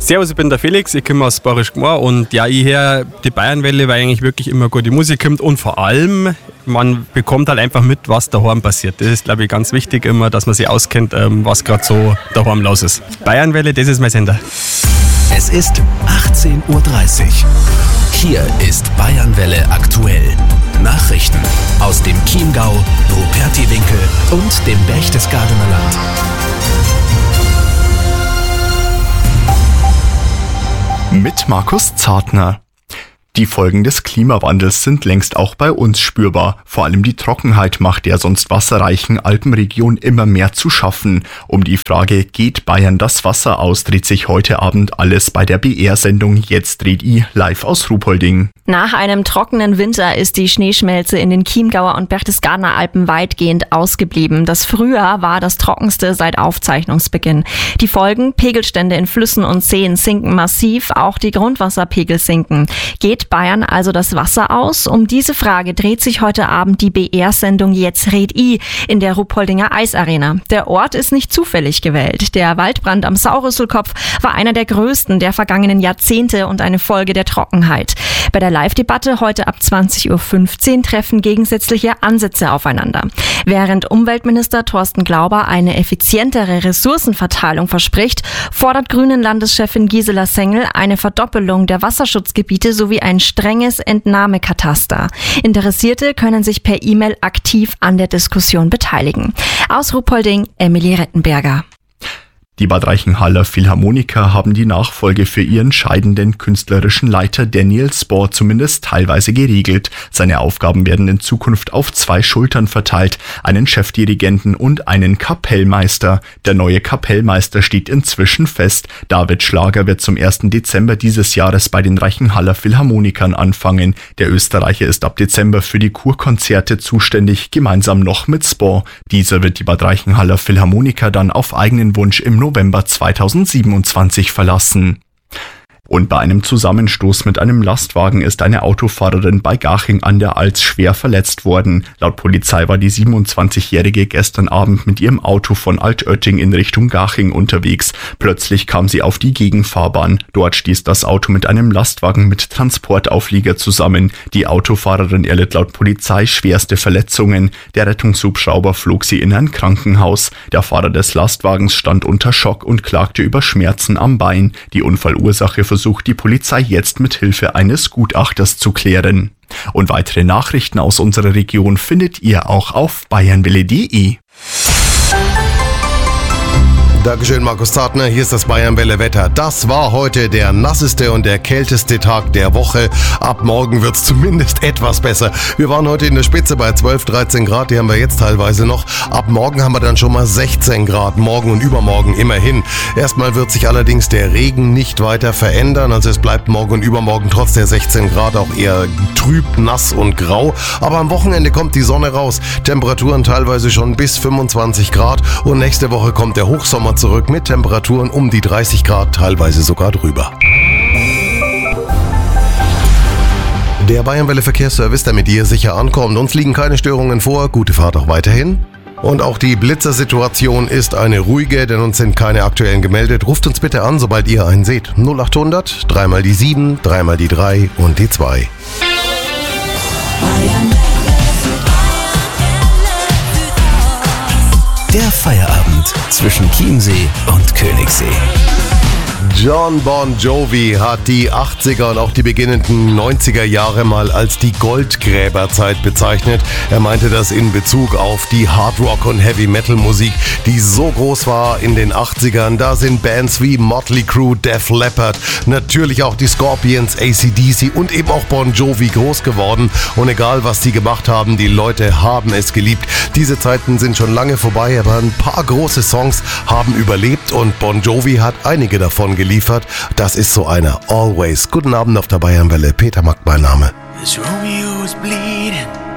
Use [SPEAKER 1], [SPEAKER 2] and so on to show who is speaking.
[SPEAKER 1] Servus, ich bin der Felix, ich komme aus Barisch Gmor und ja, ich höre die Bayernwelle, weil eigentlich wirklich immer gute Musik kommt und vor allem, man bekommt halt einfach mit, was daheim passiert. Das ist, glaube ich, ganz wichtig immer, dass man sich auskennt, was gerade so daheim los ist. Bayernwelle, das ist mein Sender.
[SPEAKER 2] Es ist 18.30 Uhr. Hier ist Bayernwelle aktuell. Nachrichten aus dem Chiemgau, Rupertiwinkel und dem Berchtesgadener Land.
[SPEAKER 3] Mit Markus Zartner. Die Folgen des Klimawandels sind längst auch bei uns spürbar. Vor allem die Trockenheit macht der sonst wasserreichen Alpenregion immer mehr zu schaffen. Um die Frage, geht Bayern das Wasser aus, dreht sich heute Abend alles bei der BR-Sendung Jetzt dreht I live aus Ruhpolding.
[SPEAKER 4] Nach einem trockenen Winter ist die Schneeschmelze in den Chiemgauer und Berchtesgadener Alpen weitgehend ausgeblieben. Das Frühjahr war das trockenste seit Aufzeichnungsbeginn. Die Folgen, Pegelstände in Flüssen und Seen sinken massiv, auch die Grundwasserpegel sinken. Geht Bayern also das Wasser aus? Um diese Frage dreht sich heute Abend die BR-Sendung Jetzt red I in der Ruhpoldinger Eisarena. Der Ort ist nicht zufällig gewählt. Der Waldbrand am Saurüsselkopf war einer der größten der vergangenen Jahrzehnte und eine Folge der Trockenheit. Bei der Live-Debatte heute ab 20.15 Uhr treffen gegensätzliche Ansätze aufeinander. Während Umweltminister Thorsten Glauber eine effizientere Ressourcenverteilung verspricht, fordert Grünen-Landeschefin Gisela Sengel eine Verdoppelung der Wasserschutzgebiete sowie ein strenges Entnahmekataster. Interessierte können sich per E-Mail aktiv an der Diskussion beteiligen. Aus Ruhpolding, Emilie Rettenberger.
[SPEAKER 3] Die Bad Reichenhaller Philharmoniker haben die Nachfolge für ihren scheidenden künstlerischen Leiter Daniel Spohr zumindest teilweise geregelt. Seine Aufgaben werden in Zukunft auf 2 Schultern verteilt, einen Chefdirigenten und einen Kapellmeister. Der neue Kapellmeister steht inzwischen fest. David Schlager wird zum 1. Dezember dieses Jahres bei den Reichenhaller Philharmonikern anfangen. Der Österreicher ist ab Dezember für die Kurkonzerte zuständig, gemeinsam noch mit Spohr. Dieser wird die Bad Reichenhaller Philharmoniker dann auf eigenen Wunsch im November 2027 verlassen. Und bei einem Zusammenstoß mit einem Lastwagen ist eine Autofahrerin bei Garching an der Alz schwer verletzt worden. Laut Polizei war die 27-Jährige gestern Abend mit ihrem Auto von Altötting in Richtung Garching unterwegs. Plötzlich kam sie auf die Gegenfahrbahn. Dort stieß das Auto mit einem Lastwagen mit Transportauflieger zusammen. Die Autofahrerin erlitt laut Polizei schwerste Verletzungen. Der Rettungshubschrauber flog sie in ein Krankenhaus. Der Fahrer des Lastwagens stand unter Schock und klagte über Schmerzen am Bein. Die Unfallursache versucht die Polizei jetzt mit Hilfe eines Gutachters zu klären. Und weitere Nachrichten aus unserer Region findet ihr auch auf bayernwelle.de.
[SPEAKER 5] Dankeschön, Markus Zartner. Hier ist das Bayernwelle Wetter. Das war heute der nasseste und der kälteste Tag der Woche. Ab morgen wird's zumindest etwas besser. Wir waren heute in der Spitze bei 12, 13 Grad. Die haben wir jetzt teilweise noch. Ab morgen haben wir dann schon mal 16 Grad. Morgen und übermorgen immerhin. Erstmal wird sich allerdings der Regen nicht weiter verändern. Also es bleibt morgen und übermorgen trotz der 16 Grad auch eher trüb, nass und grau. Aber am Wochenende kommt die Sonne raus. Temperaturen teilweise schon bis 25 Grad. Und nächste Woche kommt der Hochsommer zurück mit Temperaturen um die 30 Grad, teilweise sogar drüber. Der Bayernwelle Verkehrsservice, der mit dir sicher ankommt. Uns liegen keine Störungen vor. Gute Fahrt auch weiterhin. Und auch die Blitzersituation ist eine ruhige, denn uns sind keine aktuellen gemeldet. Ruft uns bitte an, sobald ihr einen seht. 0800 3 mal die 7, 3 mal die 3 und die 2.
[SPEAKER 2] Der Feierabend zwischen Chiemsee und Königssee.
[SPEAKER 5] John Bon Jovi hat die 80er und auch die beginnenden 90er Jahre mal als die Goldgräberzeit bezeichnet. Er meinte das in Bezug auf die Hardrock- und Heavy-Metal-Musik, die so groß war in den 80ern. Da sind Bands wie Motley Crue, Def Leppard, natürlich auch die Scorpions, AC/DC und eben auch Bon Jovi groß geworden. Und egal, was die gemacht haben, die Leute haben es geliebt. Diese Zeiten sind schon lange vorbei, aber ein paar große Songs haben überlebt und Bon Jovi hat einige davon geliefert. Das ist so einer. Always. Guten Abend auf der Bayernwelle. Peter Mack mein Name.
[SPEAKER 6] This Romeo is bleeding.